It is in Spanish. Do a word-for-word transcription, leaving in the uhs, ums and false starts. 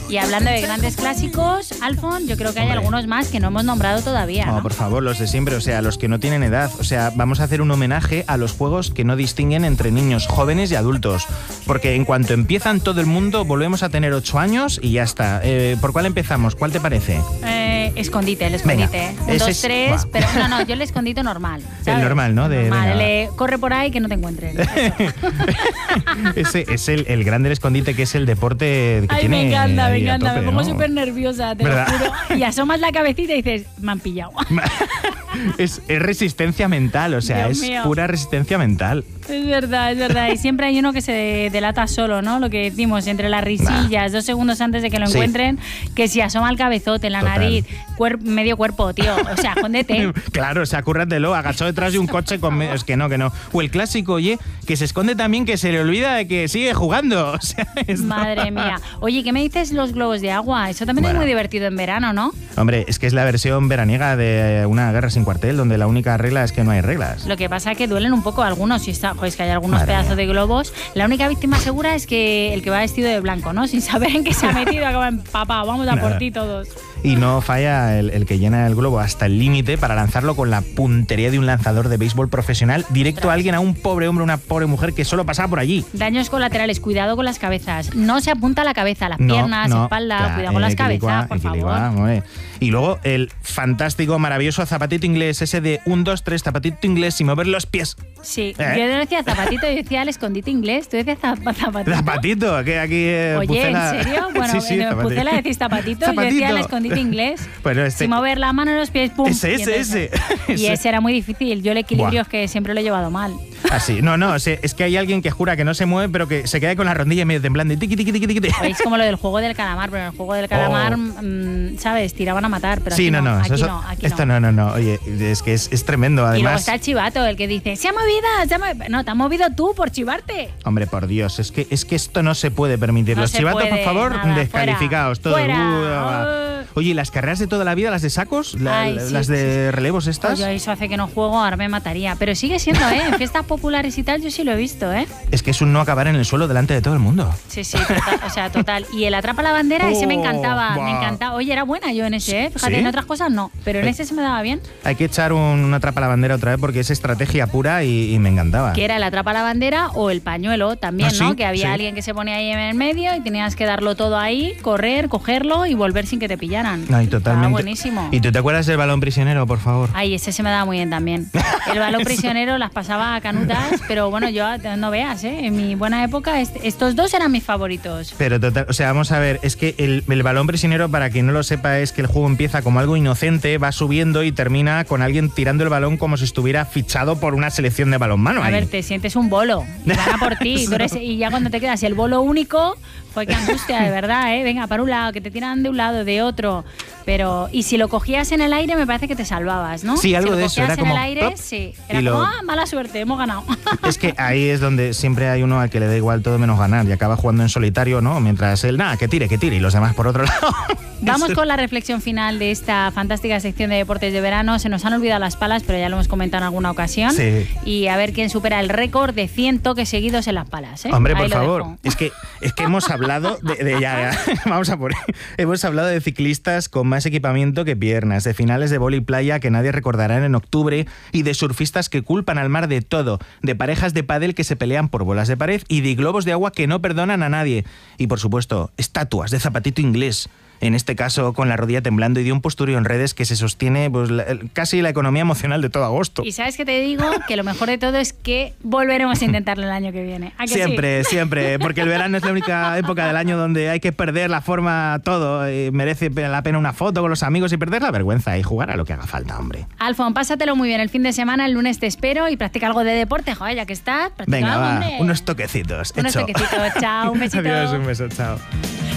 Y hablando de grandes clásicos, Alfon, yo creo que hay Hombre. algunos más que no hemos nombrado todavía, No, ¿no? por favor, los de siempre, o sea, los que no tienen edad. O sea, vamos a hacer un homenaje a los juegos que no distinguen entre niños, jóvenes y adultos. Porque en cuanto empiezan todo el mundo, volvemos a tener ocho años y ya está. Eh, ¿Por cuál empezamos? ¿Cuál te parece? Eh, escondite, el escondite. Venga, Un, ese dos, es- tres, va. pero no, no, yo el escondite normal. ¿sabes? El normal, ¿no? De- normal, venga. el de corre por ahí que no te encuentren. Ese es el, el gran del escondite, que es el deporte que Ay, tiene. me encanta, me ahí a encanta, tope, me pongo ¿no? súper nerviosa, te ¿Verdad? lo juro. Y asomas la cabecita y dices, me han pillado. es, es resistencia mental, o sea, Dios es mío. pura resistencia mental. Es verdad, es verdad. Y siempre hay uno que se delata solo, ¿no? Lo que decimos, entre las risillas, dos segundos antes de que lo Sí. encuentren, que si asoma el cabezote en la Total. nariz, cuer- medio cuerpo, tío. O sea, escóndete. Claro, o sea, cúrratelo, agachado detrás de un coche con... me- Es que no, que no. O el clásico, oye, que se esconde también, que se le olvida de que sigue jugando. O sea, esto- Madre mía. Oye, ¿qué me dices los globos de agua? Eso también Bueno. es muy divertido en verano, ¿no? Hombre, es que es la versión veraniega de Una guerra sin cuartel, donde la única regla es que no hay reglas. Lo que pasa es que duelen un poco algunos, y está, joder, es que hay algunos Madre pedazos mía. de globos. La única víctima segura es que el que va vestido de blanco, ¿no? Sin saber en qué se ha metido, acaba en papá, vamos a por Nada. ti todos. Y no falla el, el que llena el globo hasta el límite para lanzarlo con la puntería de un lanzador de béisbol profesional directo a alguien, a un pobre hombre, una pobre mujer que solo pasaba por allí. Daños colaterales, cuidado con las cabezas. No se apunta a la cabeza, las No, piernas, no, espalda, claro, cuidado con las equilicua, cabezas, por equilicua, favor. hombre. Y luego el fantástico, maravilloso zapatito inglés, ese de un, dos, tres, zapatito inglés sin mover los pies. Sí, ¿Eh? yo no decía zapatito, yo decía el escondite inglés. Tú decías zap- zapatito. Zapatito, que aquí eh, Oye, Pucela- ¿en serio? Bueno, sí, sí, en zapatito. Pucela decís zapatito, yo Zapatito. decía el escondite inglés. Pero este- Sin mover la mano en los pies, pum. Ese, Y ese, entonces- ese. Y Ese. ese era muy difícil. Yo el equilibrio Buah. es que siempre lo he llevado mal. Así, no, no, o sea, es que hay alguien que jura que no se mueve, pero que se queda con la rodilla medio temblando y tiqui, tiqui, tiqui, tiqui. Oye, es como lo del juego del calamar, pero en el juego del calamar, Oh. mm, ¿sabes? Tiraban a matar, pero Sí, aquí no, no, no, aquí eso- no, aquí esto no. no, no, no, oye, es que es, es tremendo, Y luego además. está el chivato, el que dice, se ha movido, se ha movido. No, te has movido tú por chivarte. Hombre, por Dios, es que, es que esto no se puede permitir. No Los se chivatos, puede, por favor, nada, descalificados. fuera, Todo. fuera. Uh, va. Oye, ¿y las carreras de toda la vida, las de sacos? La- Ay, la- sí, las sí, de relevos estas. Oye, eso hace que no juego, ahora me mataría. Pero sigue siendo, ¿eh? En fiestas populares y tal, yo sí lo he visto, ¿eh? Es que es un no acabar en el suelo delante de todo el mundo. Sí, sí, total, o sea, total. Y el atrapa la bandera, ese me Oh, encantaba, me buah. encantaba. Oye, era buena yo en ese, ¿eh? Fíjate, ¿Sí? en otras cosas no, pero en Eh. ese se me daba bien. Hay que echar un, una trapa a la bandera otra vez porque es estrategia pura y, y me encantaba. Que era el atrapa la bandera o el pañuelo también, Ah, ¿no? sí, Que había sí. alguien que se ponía ahí en el medio y tenías que darlo todo ahí, correr, cogerlo y volver sin que te pillaran. Ay, Estaba totalmente. buenísimo. ¿Y tú te acuerdas del balón prisionero, por favor? Ay, ese se me daba muy bien también. El balón prisionero las pasaba a canutas, pero bueno, yo no veas, ¿eh? En mi buena época est- estos dos eran mis favoritos. Pero total, o sea, vamos a ver, es que el, el balón prisionero, para quien no lo sepa, es que el juego empieza como algo inocente, va subiendo y termina con alguien tirando el balón como si estuviera fichado por una selección de balonmano. A ahí. ver, te sientes un bolo y van a por ti. Tú eres- y ya cuando te quedas el bolo único, pues qué angustia, de verdad, ¿eh? Venga, para un lado, que te tiran de un lado, de otro. Pero, y si lo cogías en el aire, me parece que te salvabas, ¿no? Sí, algo si lo de eso, cogías era en como el aire, plop, sí. y Era lo- como, ah, mala suerte, hemos ganado. Es que ahí es donde siempre hay uno al que le da igual todo menos ganar y acaba jugando en solitario, ¿no? Mientras él, nada, que tire, que tire, y los demás por otro lado. Vamos Eso- con la reflexión final de esta fantástica sección de deportes de verano. Se nos han olvidado las palas, pero ya lo hemos comentado en alguna ocasión. Sí. Y a ver quién supera el récord de cien toques seguidos en las palas, ¿eh? Hombre, Ahí por lo favor. dejo. Es que, es que hemos hablado de, de- ya, ya, vamos a por hemos hablado de ciclistas con más equipamiento que piernas, de finales de vóley playa que nadie recordará en octubre y de surfistas que culpan al mar de todo, de parejas de pádel que se pelean por bolas de pared y de globos de agua que no perdonan a nadie. Y por supuesto, estatuas de zapatito inglés. En este caso, con la rodilla temblando y de un posturio en redes que se sostiene pues, la- el- casi la economía emocional de todo agosto. Y sabes que te digo que lo mejor de todo es que volveremos a intentarlo el año que viene. ¿A que sí? Siempre, siempre, porque el verano es la única época del año donde hay que perder la forma todo. Y merece la pena una foto con los amigos y perder la vergüenza y jugar a lo que haga falta, hombre. Alfon, pásatelo muy bien el fin de semana, el lunes te espero y practica algo de deporte, joder, ya que estás, practica Venga, algo, va, hombre. unos toquecitos. Unos hecho. toquecitos, chao, un besito. Adiós, un beso, chao.